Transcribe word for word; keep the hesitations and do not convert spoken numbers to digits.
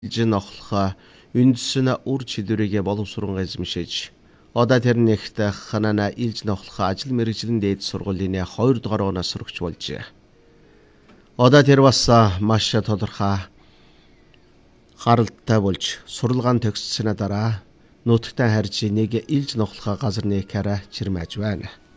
жин охлохоо үндсэн үр чидүрийгэ боловсруулан эзэмшиж одоо тэр нэгт ханана илж нохлохоо ажил мэргэжлийн дээд сургуулийн хоёр дугаар оноос сурагч болжээ. Одоо тэр бас маш тодорхой гаралтай болж суралгаан төгссөний дараа нутагтаа харж нэг илж нохлохоо газар нэхээр чирмэж байна.